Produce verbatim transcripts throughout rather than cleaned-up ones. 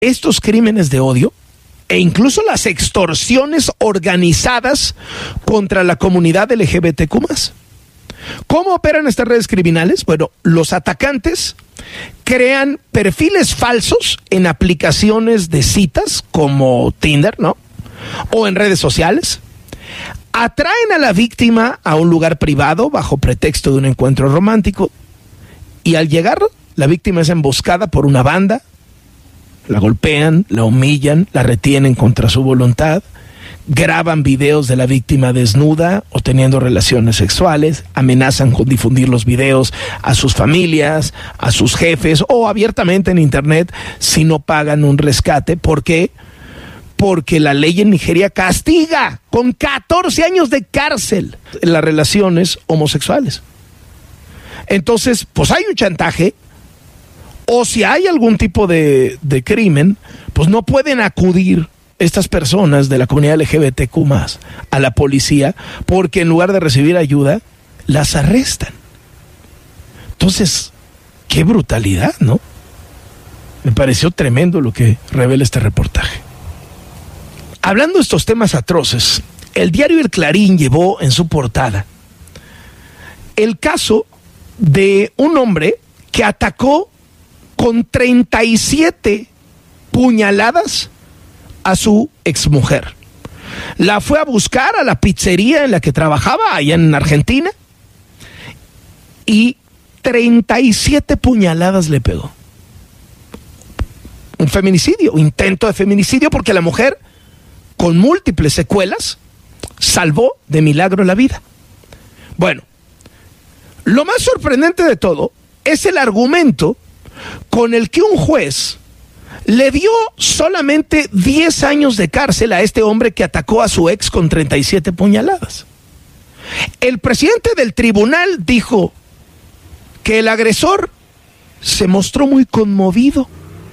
estos crímenes de odio e incluso las extorsiones organizadas contra la comunidad L G B T Q más. ¿Cómo operan estas redes criminales? Bueno, los atacantes crean perfiles falsos en aplicaciones de citas como Tinder, ¿no? O en redes sociales. Atraen a la víctima a un lugar privado bajo pretexto de un encuentro romántico y al llegar la víctima es emboscada por una banda, la golpean, la humillan, la retienen contra su voluntad, graban videos de la víctima desnuda o teniendo relaciones sexuales, amenazan con difundir los videos a sus familias, a sus jefes o abiertamente en internet si no pagan un rescate. ¿Por qué? Porque la ley en Nigeria castiga con catorce años de cárcel las relaciones homosexuales. Entonces, pues hay un chantaje, o si hay algún tipo de, de crimen, pues no pueden acudir estas personas de la comunidad L G B T Q más a la policía, porque en lugar de recibir ayuda, las arrestan. Entonces, qué brutalidad, ¿no? Me pareció tremendo lo que revela este reportaje. Hablando de estos temas atroces, el diario El Clarín llevó en su portada el caso de un hombre que atacó con treinta y siete puñaladas a su exmujer. La fue a buscar a la pizzería en la que trabajaba allá en Argentina y treinta y siete puñaladas le pegó. Un feminicidio, intento de feminicidio, porque la mujer, con múltiples secuelas, salvó de milagro la vida. Bueno, lo más sorprendente de todo es el argumento con el que un juez le dio solamente diez años de cárcel a este hombre que atacó a su ex con treinta y siete puñaladas. El presidente del tribunal dijo que el agresor se mostró muy conmovido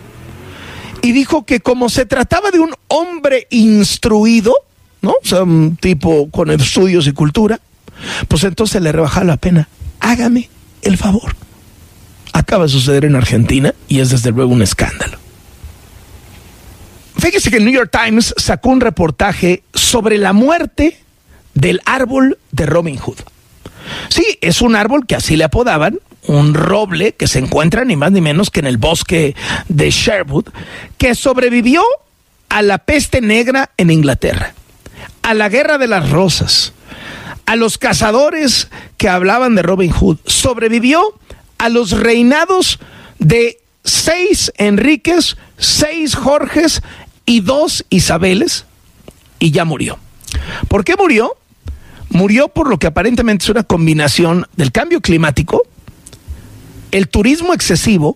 y dijo que como se trataba de un hombre instruido, ¿no? O sea, un tipo con estudios y cultura, pues entonces le rebajaba la pena. Hágame el favor. Acaba de suceder en Argentina y es desde luego un escándalo. Fíjese que el New York Times sacó un reportaje sobre la muerte del árbol de Robin Hood. Sí, es un árbol que así le apodaban, un roble que se encuentra ni más ni menos que en el bosque de Sherwood, que sobrevivió a la peste negra en Inglaterra, a la guerra de las rosas, a los cazadores que hablaban de Robin Hood, sobrevivió a los reinados de seis Enriques, seis Jorges y dos Isabeles, y ya murió. ¿Por qué murió? Murió por lo que aparentemente es una combinación del cambio climático, el turismo excesivo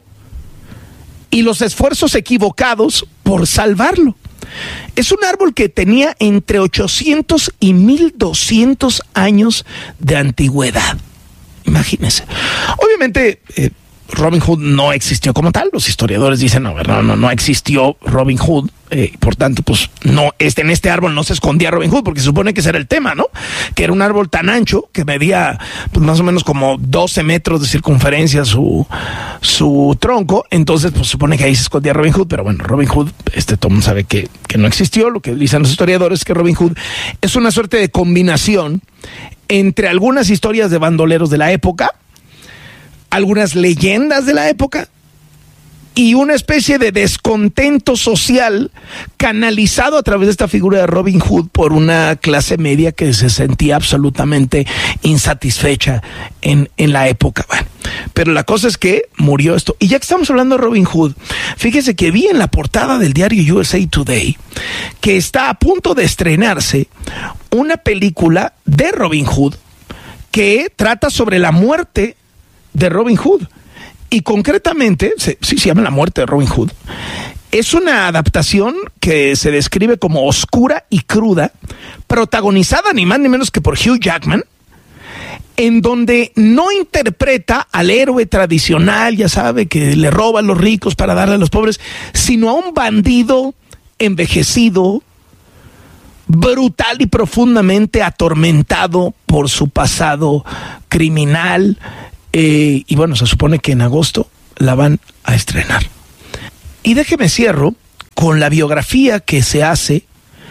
y los esfuerzos equivocados por salvarlo. Es un árbol que tenía entre ochocientos y mil doscientos años de antigüedad. Imagínense. Obviamente, eh, Robin Hood no existió como tal. Los historiadores dicen, no, no, no, no existió Robin Hood. Eh, por tanto, pues no, este, en este árbol no se escondía Robin Hood, porque se supone que ese era el tema, ¿no? Que era un árbol tan ancho que medía pues, más o menos como doce metros de circunferencia su, su tronco. Entonces, pues se supone que ahí se escondía Robin Hood. Pero bueno, Robin Hood, este todo el mundo sabe que, que no existió. Lo que dicen los historiadores es que Robin Hood es una suerte de combinación entre algunas historias de bandoleros de la época, algunas leyendas de la época y una especie de descontento social canalizado a través de esta figura de Robin Hood por una clase media que se sentía absolutamente insatisfecha en, en la época. Bueno, pero la cosa es que murió esto. Y ya que estamos hablando de Robin Hood, fíjese que vi en la portada del diario U S A Today que está a punto de estrenarse una película de Robin Hood que trata sobre la muerte de Robin Hood. Y concretamente, sí se, se llama La muerte de Robin Hood. Es una adaptación que se describe como oscura y cruda, protagonizada ni más ni menos que por Hugh Jackman, en donde no interpreta al héroe tradicional, ya sabe, que le roba a los ricos para darle a los pobres, sino a un bandido envejecido, brutal y profundamente atormentado por su pasado criminal. Eh, y bueno, se supone que en agosto la van a estrenar. Y déjeme cierro con la biografía que se hace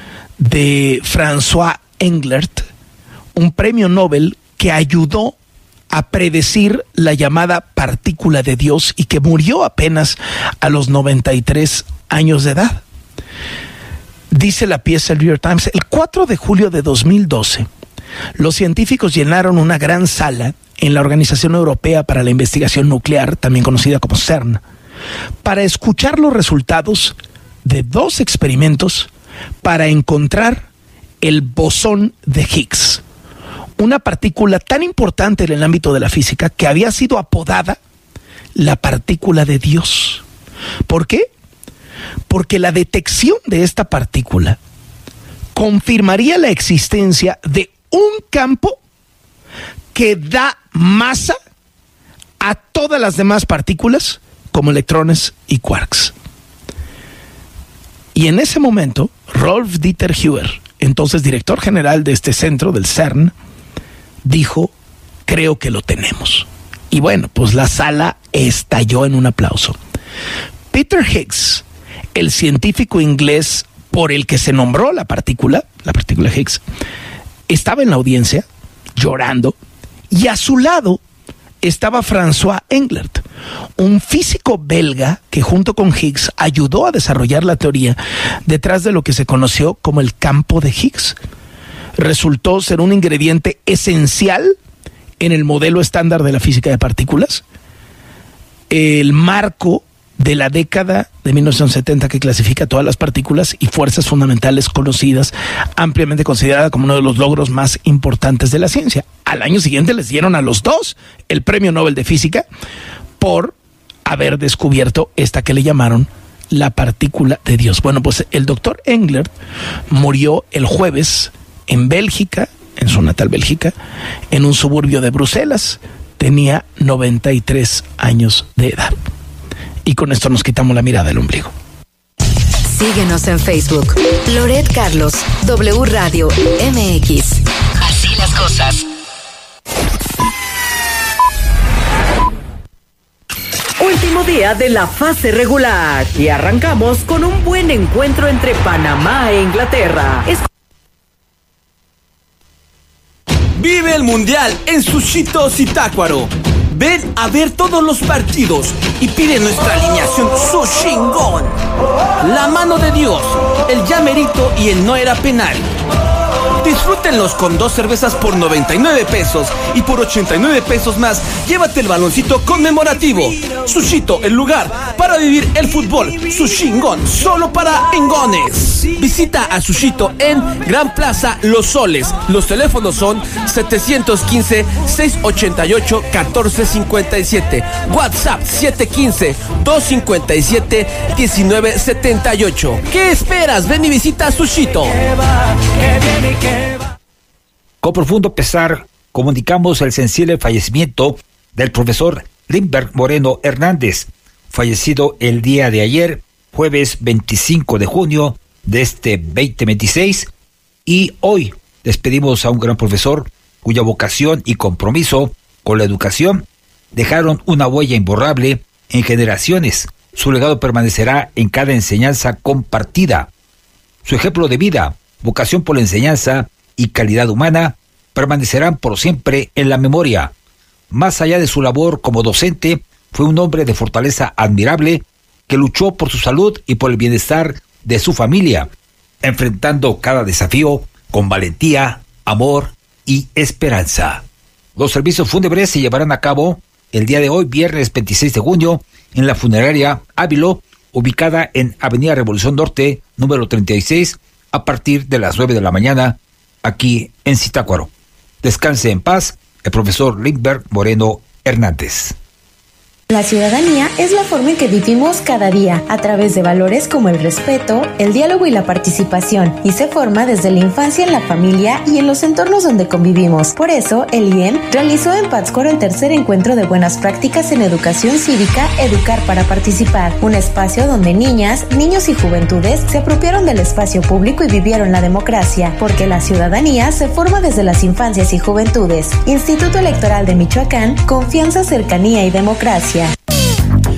de François Englert, un premio Nobel que ayudó a predecir la llamada partícula de Dios y que murió apenas a los noventa y tres años de edad. Dice la pieza del New York Times, el cuatro de julio de dos mil doce, los científicos llenaron una gran sala en la Organización Europea para la Investigación Nuclear, también conocida como CERN, para escuchar los resultados de dos experimentos para encontrar el bosón de Higgs, una partícula tan importante en el ámbito de la física que había sido apodada la partícula de Dios. ¿Por qué? Porque la detección de esta partícula confirmaría la existencia de un campo que da masa a todas las demás partículas, como electrones y quarks. Y en ese momento, Rolf Dieter Huer, entonces director general de este centro, del CERN, dijo, creo que lo tenemos. Y bueno, pues la sala estalló en un aplauso. Peter Higgs, el científico inglés por el que se nombró la partícula, la partícula Higgs, estaba en la audiencia, llorando, y a su lado estaba François Englert, un físico belga que junto con Higgs ayudó a desarrollar la teoría detrás de lo que se conoció como el campo de Higgs. Resultó ser un ingrediente esencial en el modelo estándar de la física de partículas, el marco de la década de mil novecientos setenta que clasifica todas las partículas y fuerzas fundamentales conocidas, ampliamente considerada como uno de los logros más importantes de la ciencia. Al año siguiente les dieron a los dos el Premio Nobel de Física por haber descubierto esta que le llamaron la partícula de Dios. Bueno, pues el doctor Englert murió el jueves en Bélgica, en su natal Bélgica, en un suburbio de Bruselas. Tenía noventa y tres años de edad. Y con esto nos quitamos la mirada del ombligo. Síguenos en Facebook. Loret Carlos, W Radio M X. Así las cosas. Último día de la fase regular y arrancamos con un buen encuentro entre Panamá e Inglaterra. Es... Vive el Mundial en Sushito Zitácuaro. Ven a ver todos los partidos y pide nuestra alineación Sushingón. La mano de Dios, el llamerito y el no era penal. Disfrútenlos con dos cervezas por noventa y nueve pesos y por ochenta y nueve pesos más, llévate el baloncito conmemorativo. Sushito, el lugar para vivir el fútbol. Sushingón, solo para engones. Visita a Sushito en Gran Plaza Los Soles. Los teléfonos son setecientos quince, seiscientos ochenta y ocho, catorce cincuenta y siete. WhatsApp siete uno cinco, dos cinco siete, uno nueve siete ocho. ¿Qué esperas? Ven y visita Sushito. Con profundo pesar, comunicamos el sensible fallecimiento del profesor Lindbergh Moreno Hernández, fallecido el día de ayer, jueves veinticinco de junio de este veinte veintiséis, y hoy despedimos a un gran profesor cuya vocación y compromiso con la educación dejaron una huella imborrable en generaciones. Su legado permanecerá en cada enseñanza compartida. Su ejemplo de vida, vocación por la enseñanza y calidad humana permanecerán por siempre en la memoria. Más allá de su labor como docente, fue un hombre de fortaleza admirable que luchó por su salud y por el bienestar de su familia, enfrentando cada desafío con valentía, amor y esperanza. Los servicios fúnebres se llevarán a cabo el día de hoy, viernes veintiséis de junio, en la funeraria Ávilo, ubicada en Avenida Revolución Norte, número treinta y seis, a partir de las nueve de la mañana, aquí en Zitácuaro. Descanse en paz el profesor Lindbergh Moreno Hernández. La ciudadanía es la forma en que vivimos cada día, a través de valores como el respeto, el diálogo y la participación, y se forma desde la infancia en la familia y en los entornos donde convivimos. Por eso, el I E M realizó en Pátzcuaro el tercer encuentro de buenas prácticas en educación cívica, Educar para Participar, un espacio donde niñas, niños y juventudes se apropiaron del espacio público y vivieron la democracia, porque la ciudadanía se forma desde las infancias y juventudes. Instituto Electoral de Michoacán, confianza, cercanía y democracia.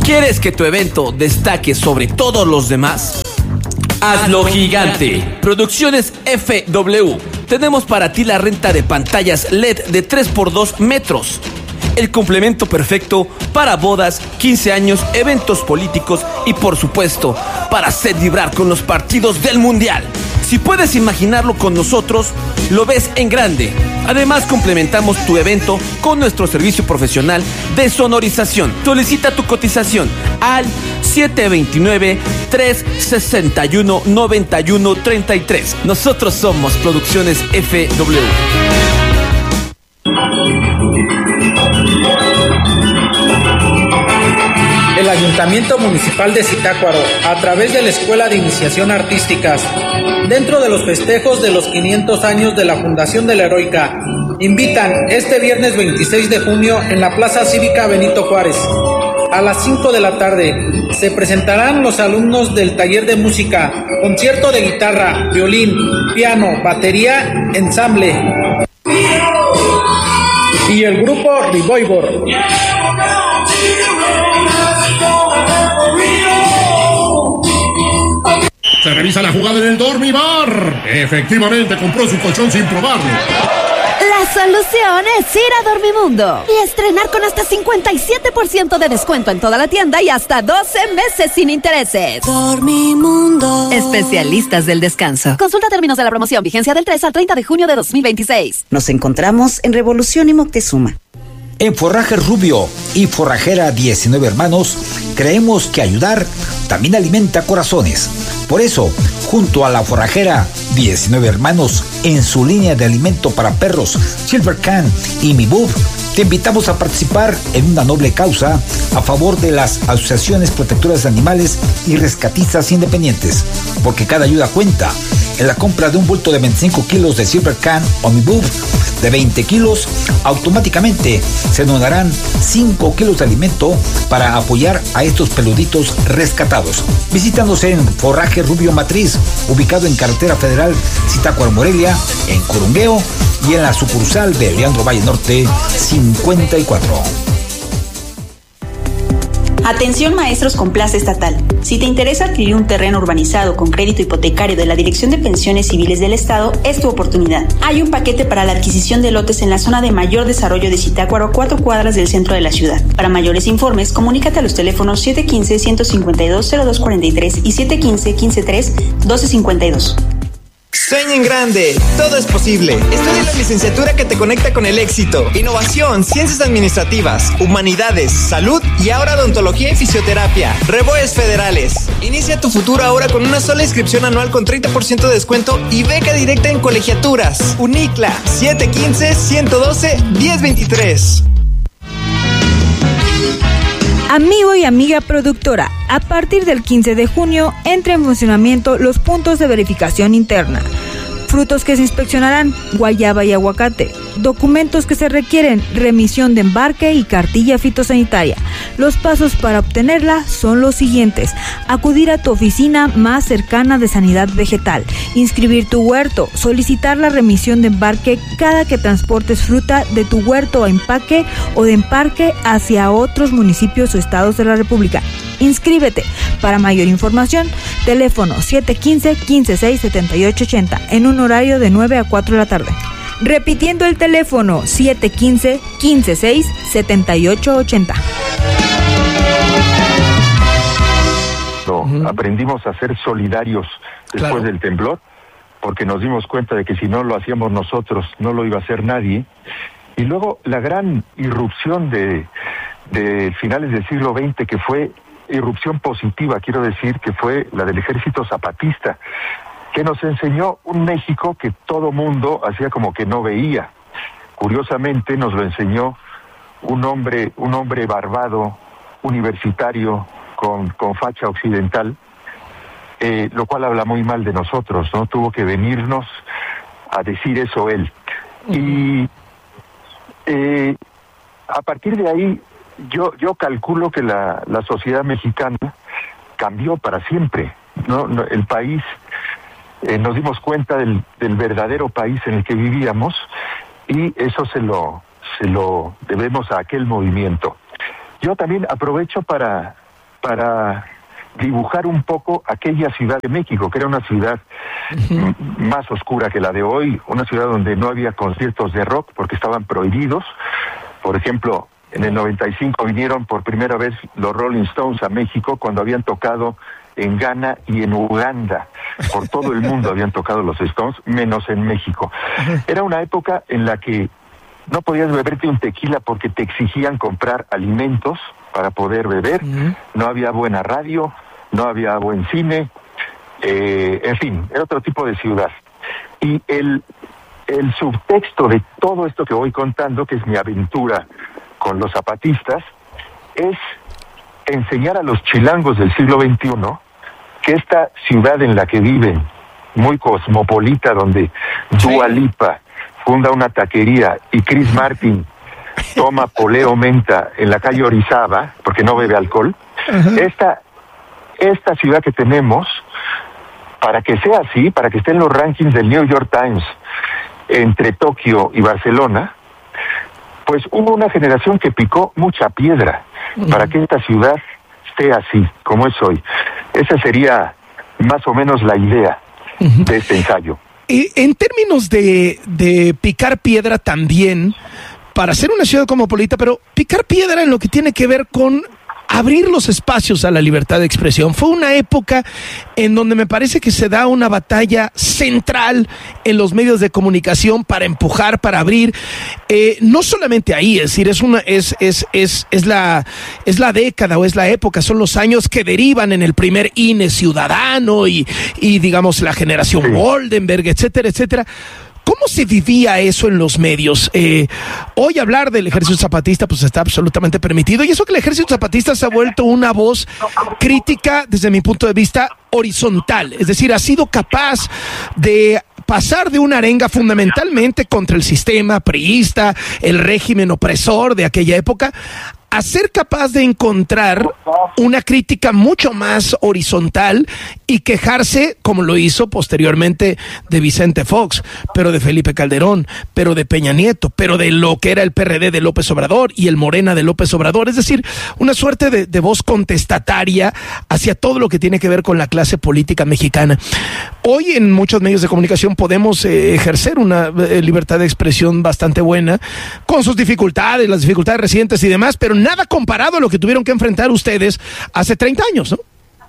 ¿Quieres que tu evento destaque sobre todos los demás? Hazlo gigante. Producciones F W. Tenemos para ti la renta de pantallas L E D de tres por dos metros. El complemento perfecto para bodas, quince años, eventos políticos y, por supuesto, para hacer vibrar con los partidos del Mundial. Si puedes imaginarlo con nosotros, lo ves en grande. Además, complementamos tu evento con nuestro servicio profesional de sonorización. Solicita tu cotización al siete dos nueve, tres seis uno, nueve uno tres tres. Nosotros somos Producciones F W. El Ayuntamiento Municipal de Zitácuaro, a través de la Escuela de Iniciación Artísticas, dentro de los festejos de los quinientos años de la Fundación de la Heroica, invitan este viernes veintiséis de junio en la Plaza Cívica Benito Juárez. A las cinco de la tarde se presentarán los alumnos del taller de música, concierto de guitarra, violín, piano, batería, ensamble y el grupo Revolver. Se revisa la jugada en el Dormibar. Efectivamente compró su colchón sin probarlo. La solución es ir a Dormimundo y estrenar con hasta cincuenta y siete por ciento de descuento en toda la tienda y hasta doce meses sin intereses. Dormimundo. Especialistas del descanso. Consulta términos de la promoción. Vigencia del tres al treinta de junio de dos mil veintiséis. Nos encontramos en Revolución y Moctezuma. En Forraje Rubio y Forrajera diecinueve Hermanos, creemos que ayudar también alimenta corazones. Por eso, junto a la Forrajera diecinueve Hermanos, en su línea de alimento para perros Silver Can y Mi Bub, te invitamos a participar en una noble causa a favor de las asociaciones protectoras de animales y rescatistas independientes, porque cada ayuda cuenta. En la compra de un bulto de veinticinco kilos de Silver Can o Mi Bub de veinte kilos, automáticamente se donarán cinco kilos de alimento para apoyar a estos peluditos rescatados. Visítanos en Forraje Rubio Matriz, ubicado en Carretera Federal Zitácuaro Morelia, en Corungueo, y en la sucursal de Leandro Valle Norte cincuenta y cuatro. Atención maestros con plaza estatal. Si te interesa adquirir un terreno urbanizado con crédito hipotecario de la Dirección de Pensiones Civiles del Estado, es tu oportunidad. Hay un paquete para la adquisición de lotes en la zona de mayor desarrollo de Zitácuaro, cuatro cuadras del centro de la ciudad. Para mayores informes, comunícate a los teléfonos siete uno cinco, uno cinco dos, cero dos cuatro tres y siete uno cinco, uno cinco tres, doce cincuenta y dos. Sueña en grande, todo es posible. Estudia la licenciatura que te conecta con el éxito. Innovación, ciencias administrativas, humanidades, salud y ahora odontología y fisioterapia. Reboes Federales. Inicia tu futuro ahora con una sola inscripción anual con treinta por ciento de descuento y beca directa en colegiaturas. Unicla, siete uno cinco, uno uno dos, uno cero dos tres. Amigo y amiga productora, a partir del quince de junio entra en funcionamiento los puntos de verificación interna. Frutos que se inspeccionarán: guayaba y aguacate. Documentos que se requieren: remisión de embarque y cartilla fitosanitaria. Los pasos para obtenerla son los siguientes: acudir a tu oficina más cercana de sanidad vegetal, inscribir tu huerto, solicitar la remisión de embarque cada que transportes fruta de tu huerto a empaque o de embarque hacia otros municipios o estados de la República. Inscríbete. Para mayor información, teléfono siete uno cinco, uno cinco seis, siete ocho ocho cero en un horario de nueve a cuatro de la tarde. Repitiendo el teléfono, siete uno cinco, uno cinco seis, siete ocho ocho cero. No, aprendimos a ser solidarios después claro. del temblor, porque nos dimos cuenta de que si no lo hacíamos nosotros, no lo iba a hacer nadie. Y luego la gran irrupción de, de finales del siglo veinte, que fue irrupción positiva, quiero decir, que fue la del Ejército Zapatista, que nos enseñó un México que todo mundo hacía como que no veía. Curiosamente nos lo enseñó un hombre, un hombre barbado, universitario, con, con facha occidental, eh, lo cual habla muy mal de nosotros, ¿no? Tuvo que venirnos a decir eso él. Y eh, a partir de ahí, yo yo calculo que la, la sociedad mexicana cambió para siempre, ¿no? No, el país, eh, nos dimos cuenta del, del verdadero país en el que vivíamos, y eso se lo, se lo debemos a aquel movimiento. Yo también aprovecho para para dibujar un poco aquella Ciudad de México, que era una ciudad uh-huh. m- más oscura que la de hoy, una ciudad donde no había conciertos de rock porque estaban prohibidos. Por ejemplo, en el noventa y cinco vinieron por primera vez los Rolling Stones a México cuando habían tocado en Ghana y en Uganda. Por todo el mundo habían tocado los Stones, menos en México. Era una época en la que no podías beberte un tequila porque te exigían comprar alimentos para poder beber, uh-huh. no había buena radio, no había buen cine, eh, en fin, era otro tipo de ciudad. Y el, el subtexto de todo esto que voy contando, que es mi aventura con los zapatistas, es enseñar a los chilangos del siglo veintiuno que esta ciudad en la que viven, muy cosmopolita, donde sí. Dua Lipa funda una taquería y Chris Martin toma poleo menta en la calle Orizaba, porque no bebe alcohol, uh-huh. esta, esta ciudad que tenemos, para que sea así, para que esté en los rankings del New York Times, entre Tokio y Barcelona, pues hubo una generación que picó mucha piedra uh-huh. para que esta ciudad esté así, como es hoy. Esa sería más o menos la idea uh-huh. de este ensayo. Y en términos de, de picar piedra también, para ser una ciudad cosmopolita, pero picar piedra en lo que tiene que ver con abrir los espacios a la libertad de expresión. Fue una época en donde me parece que se da una batalla central en los medios de comunicación para empujar, para abrir, eh, no solamente ahí, es decir, es una, es, es, es, es la, es la década o es la época, son los años que derivan en el primer I N E ciudadano y, y digamos la generación sí. Goldenberg, etcétera, etcétera. ¿Cómo se vivía eso en los medios? Eh, hoy hablar del Ejército Zapatista pues está absolutamente permitido, y eso que el Ejército Zapatista se ha vuelto una voz crítica desde mi punto de vista horizontal, es decir, ha sido capaz de pasar de una arenga fundamentalmente contra el sistema priista, el régimen opresor de aquella época, a ser capaz de encontrar una crítica mucho más horizontal y quejarse, como lo hizo posteriormente, de Vicente Fox, pero de Felipe Calderón, pero de Peña Nieto, pero de lo que era el P R D de López Obrador y el Morena de López Obrador, es decir, una suerte de, de voz contestataria hacia todo lo que tiene que ver con la clase política mexicana. Hoy en muchos medios de comunicación podemos eh, ejercer una eh, libertad de expresión bastante buena, con sus dificultades, las dificultades recientes y demás, pero nada comparado a lo que tuvieron que enfrentar ustedes hace treinta años, ¿no?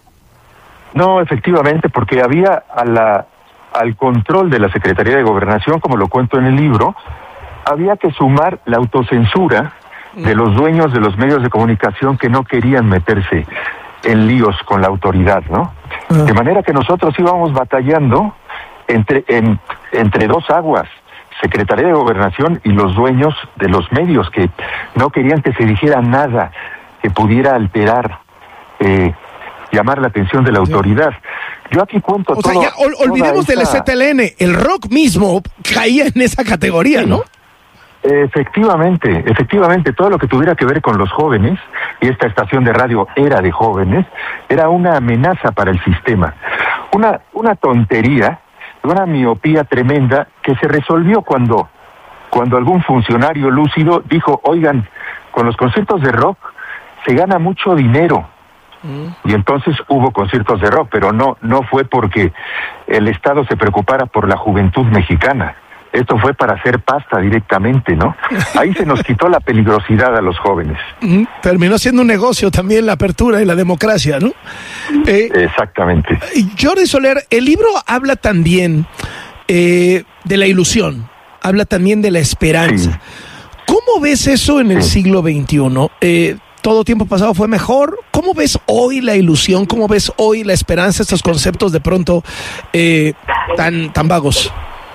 No, efectivamente, porque había a la, al control de la Secretaría de Gobernación, como lo cuento en el libro, había que sumar la autocensura de los dueños de los medios de comunicación que no querían meterse en líos con la autoridad, ¿no? Uh. De manera que nosotros íbamos batallando entre, en, entre dos aguas, Secretaría de Gobernación y los dueños de los medios, que no querían que se dijera nada que pudiera alterar, eh, llamar la atención de la autoridad. Yo aquí cuento o todo. O sea, ya ol, olvidemos esa... del Z L N, el rock mismo caía en esa categoría, sí. ¿no? Efectivamente, efectivamente, todo lo que tuviera que ver con los jóvenes, y esta estación de radio era de jóvenes, era una amenaza para el sistema. Una, una tontería, una miopía tremenda que se resolvió cuando, cuando algún funcionario lúcido dijo, oigan, con los conciertos de rock se gana mucho dinero. Mm. Y entonces hubo conciertos de rock, pero no, no fue porque el Estado se preocupara por la juventud mexicana. Esto fue para hacer pasta directamente, ¿no? Ahí se nos quitó la peligrosidad a los jóvenes. Mm, terminó siendo un negocio también la apertura y la democracia, ¿no? Eh, Exactamente. Jordi Soler, el libro habla también eh, de la ilusión, habla también de la esperanza. Sí. ¿Cómo ves eso en el sí. siglo veintiuno? Eh, ¿Todo tiempo pasado fue mejor? ¿Cómo ves hoy la ilusión? ¿Cómo ves hoy la esperanza? Estos conceptos de pronto eh, tan, tan vagos.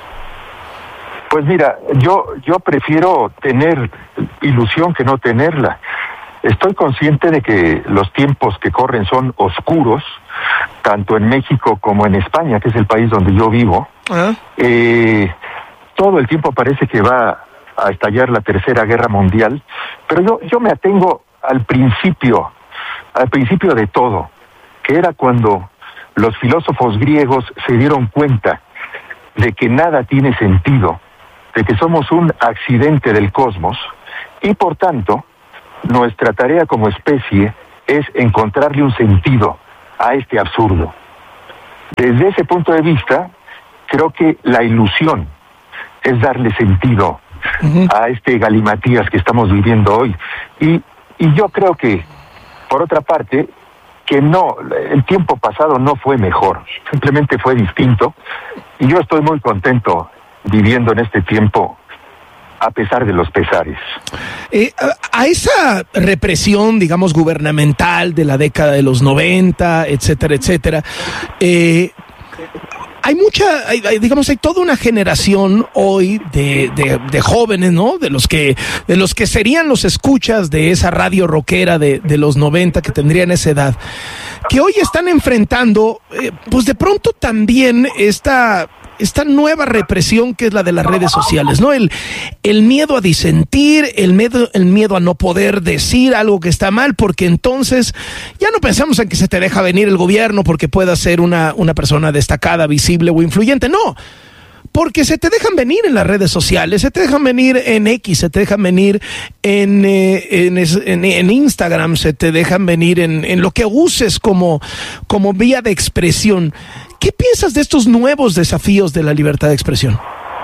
Pues mira, yo yo prefiero tener ilusión que no tenerla. Estoy consciente de que los tiempos que corren son oscuros, tanto en México como en España, que es el país donde yo vivo. ¿Ah? Eh, todo el tiempo parece que va a estallar la Tercera Guerra Mundial, pero yo yo me atengo al principio, al principio de todo, que era cuando los filósofos griegos se dieron cuenta de que nada tiene sentido, de que somos un accidente del cosmos, y por tanto, nuestra tarea como especie es encontrarle un sentido a este absurdo. Desde ese punto de vista, creo que la ilusión es darle sentido uh-huh. a este galimatías que estamos viviendo hoy. Y, y yo creo que, por otra parte, que no, el tiempo pasado no fue mejor, simplemente fue distinto. Y yo estoy muy contento viviendo en este tiempo, a pesar de los pesares. Eh, a, a esa represión, digamos, gubernamental de la década de los noventa, etcétera, etcétera, eh, hay mucha, hay, hay, digamos, hay toda una generación hoy de, de, de jóvenes, ¿no? De los que, de los que serían los escuchas de esa radio rockera de, de los noventa, que tendrían esa edad, que hoy están enfrentando, eh, pues de pronto también esta... esta nueva represión que es la de las redes sociales, ¿no? El, el miedo a disentir, el miedo, el miedo a no poder decir algo que está mal, porque entonces ya no pensamos en que se te deja venir el gobierno porque puedas ser una, una persona destacada, visible o influyente, no. Porque se te dejan venir en las redes sociales, se te dejan venir en X, se te dejan venir en, eh, en, en, en Instagram, se te dejan venir en, en lo que uses como, como vía de expresión. ¿Qué piensas de estos nuevos desafíos de la libertad de expresión?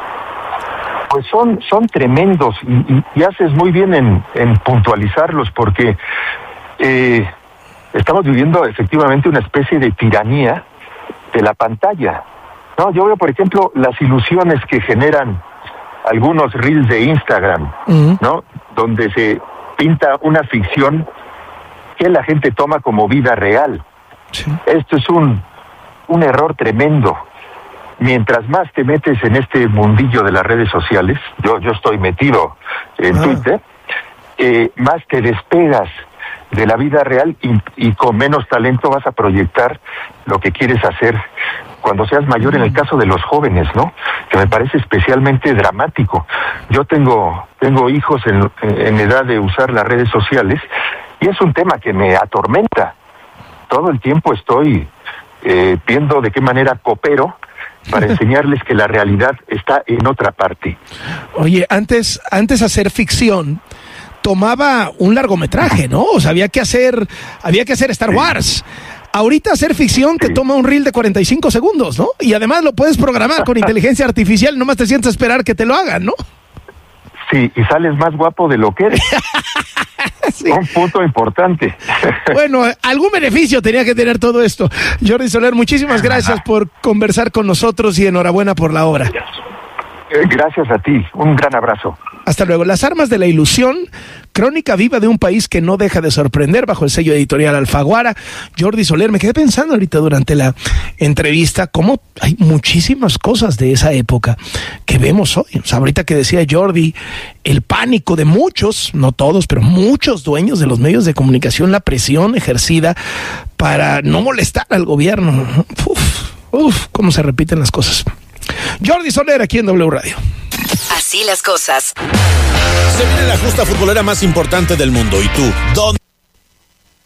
Pues son, son tremendos y, y, y haces muy bien en, en puntualizarlos, porque eh, estamos viviendo efectivamente una especie de tiranía de la pantalla. No, yo veo, por ejemplo, las ilusiones que generan algunos reels de Instagram, uh-huh. ¿no? Donde se pinta una ficción que la gente toma como vida real. Sí. Esto es un, un error tremendo. Mientras más te metes en este mundillo de las redes sociales, yo, yo estoy metido en ah. Twitter, eh, más te despegas de la vida real y, y con menos talento vas a proyectar lo que quieres hacer cuando seas mayor, en el caso de los jóvenes, ¿no? Que me parece especialmente dramático. Yo tengo tengo hijos en, en edad de usar las redes sociales y es un tema que me atormenta. Todo el tiempo estoy eh, viendo de qué manera coopero para enseñarles que la realidad está en otra parte. Oye, antes, antes hacer ficción tomaba un largometraje, ¿no? O sea, había que hacer, había que hacer Star Wars. Ahorita hacer ficción te toma un reel de cuarenta y cinco segundos, ¿no? Y además lo puedes programar con inteligencia artificial, nomás te sientas a esperar que te lo hagan, ¿no? Sí, y sales más guapo de lo que eres. Sí. Un punto importante. Bueno, algún beneficio tenía que tener todo esto. Jordi Soler, muchísimas gracias por conversar con nosotros y enhorabuena por la obra. Gracias a ti, un gran abrazo. Hasta luego. Las armas de la ilusión, crónica viva de un país que no deja de sorprender, bajo el sello editorial Alfaguara. Jordi Soler, me quedé pensando ahorita durante la entrevista cómo hay muchísimas cosas de esa época que vemos hoy. O sea, ahorita que decía Jordi, el pánico de muchos, no todos, pero muchos dueños de los medios de comunicación, la presión ejercida para no molestar al gobierno. Uf, uf, cómo se repiten las cosas. Jordi Soler, aquí en W Radio. Así las cosas. Se viene la justa futbolera más importante del mundo. ¿Y tú, dónde